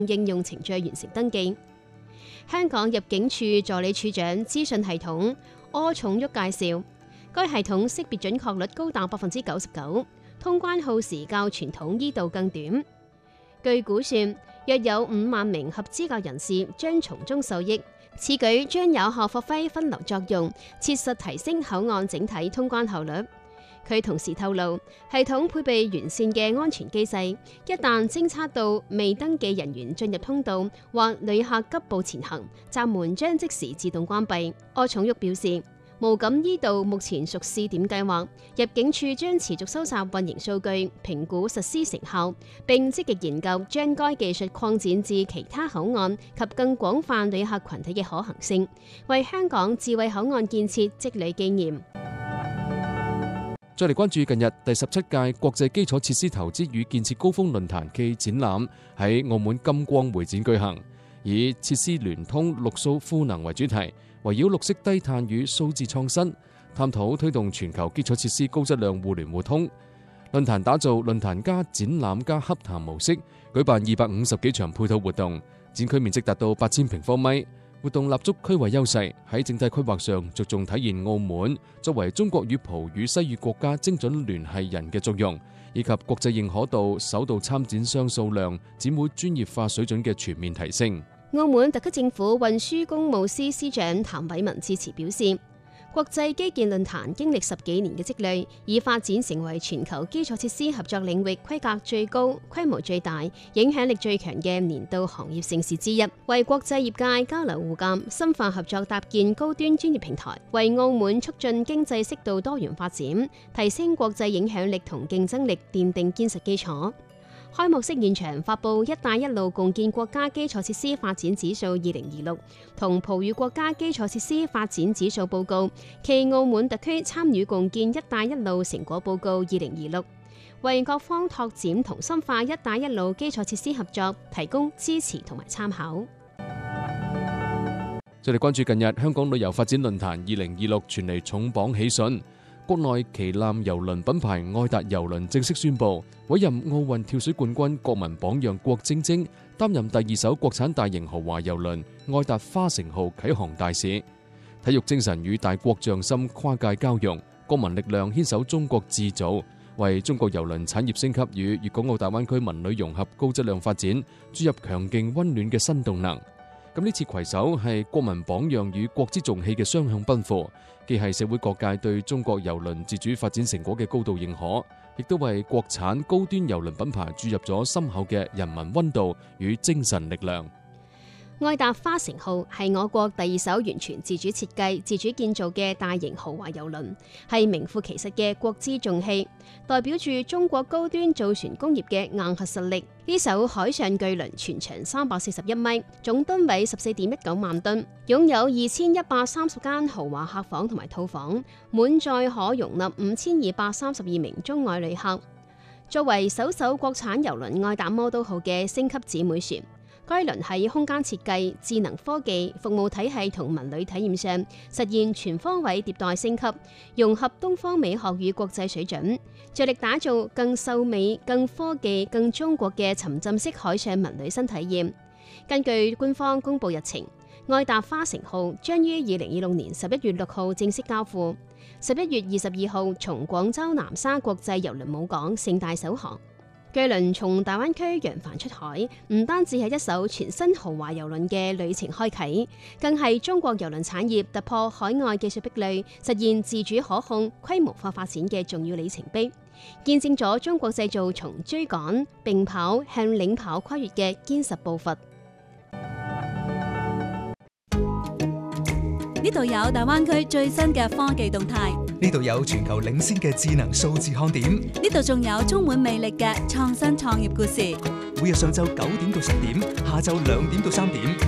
應用程序完成登記。香港入境處助理處長資訊系統柯寵旭介紹，該系統識別準確率高達99%，通關耗時較傳統醫道更短。據估算，約有5萬名合資格人士將從中受益，此舉將有效發揮分流作用，切實提升口岸整體通關效率。佢同時透露，系統配備完善嘅安全機制，一旦偵測到未登記人員進入通道或旅客急步前行，閘門將即時自動關閉。柯寵旭表示，無感醫道目前屬試點計劃，入境處將持續收集運營數據，評估實施成效，並積極研究將該技術擴展至其他口岸及更廣泛旅客群體嘅可行性，為香港智慧口岸建設積累經驗。 再嚟關注近日第17屆國際基礎設施投資與建設高峰論壇暨展覽喺澳門金光會展舉行，以設施聯通綠數賦能為主題，圍繞綠色低碳與數字創新，探討推動全球基礎設施高質量互聯互通。論壇打造論壇加展覽加洽談模式，舉辦250幾場配套活動，展區面積達到8000平方米。活動立足區位優勢，喺整體規劃上着重體現澳門作為中國與葡語西語國家精準聯繫人嘅作用，以及國際認可度、首度參展商數量、展會專業化水準嘅全面提升。 澳門特區政府運輸工務司司長譚偉文致辭表示，國際基建論壇經歷10幾年嘅積累，已發展成為全球基礎設施合作領域規格最高、規模最大、影響力最強嘅年度行業盛事之一，為國際業界交流互鑑、深化合作搭建高端專業平台，為澳門促進經濟適度多元發展、提升國際影響力同競爭力奠定堅實基礎。開幕式現場發布一帶一路共建國家基礎設施發展指數2026同葡語國家基礎設施發展指數報告暨澳門特區參與共建一帶一路成果報告2026，為各方拓展同深化一帶一路基礎設施合作提供支持同埋參考。 再嚟關注近日香港旅遊發展論壇2026傳嚟重磅喜訊。國內旗艦郵輪品牌愛達郵輪正式宣布委任奧運跳水冠軍國民榜樣郭晶晶擔任第2艘國產大型豪華郵輪愛達花城號啟航大使。體育精神與大國匠心跨界交融，國民力量牽手中國自造，為中國郵輪產業升級與粵港澳大灣區文旅融合高質量發展注入強勁溫暖嘅新動能。咁呢次攜手係國民榜樣與國之重器嘅雙向奔赴，既係社會各界對中國郵輪自主發展成果嘅高度認可，亦都為國產高端郵輪品牌注入咗深厚嘅人民溫度與精神力量。 愛達花城號係我國第2艘完全自主設計、自主建造嘅大型豪華郵輪，係名副其實嘅國之重器，代表住中國高端造船工業嘅硬核實力。呢艘海上巨輪全長341米，總噸位14.19萬噸，擁有2130間豪華客房同埋套房，滿載可容納5232名中外旅客。作為首艘國產郵輪愛達魔都號嘅升級姊妹船，該輪喺空間設計、智能科技、服務體系同文旅體驗上實現全方位迭代升級，融合東方美學與國際水準，着力打造更秀美、更科技、更中國嘅沉浸式海上文旅新體驗。根據官方公布日程，愛達花城號將於2026年11月6號正式交付，11月22號從廣州南沙國際郵輪母港盛大首航。巨輪從大灣區揚帆出海，唔單止係一艘全新豪華郵輪嘅旅程開啟，更係中國郵輪產業突破海外技術壁壘，實現自主可控、規模化發展嘅重要里程碑，見證咗中國製造從追趕、並跑向領跑跨越嘅堅實步伐。 呢度有大灣區最新嘅科技動態， 呢度有全球領先嘅智能數字看點， 呢度仲有充滿魅力嘅創新創業故事。 每日上晝9點到10點，下晝2點到3點。